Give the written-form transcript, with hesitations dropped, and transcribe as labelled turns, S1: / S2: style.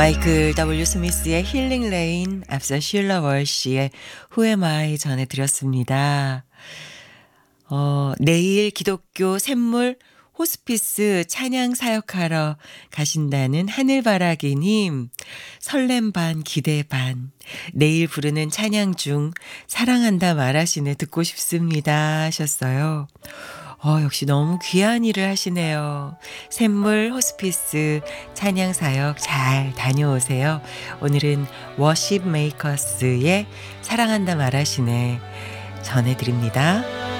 S1: 마이클 W. 스미스의 힐링 레인, 앞서 쉴러 월시의 Who Am I 전해드렸습니다. 내일 기독교 샘물 호스피스 찬양 사역하러 가신다는 하늘바라기님, 설렘 반 기대 반, 내일 부르는 찬양 중 사랑한다 말하시네 듣고 싶습니다 하셨어요. 역시 너무 귀한 일을 하시네요. 샘물 호스피스 찬양 사역 잘 다녀오세요. 오늘은 워십 메이커스의 사랑한다 말하시네 전해드립니다.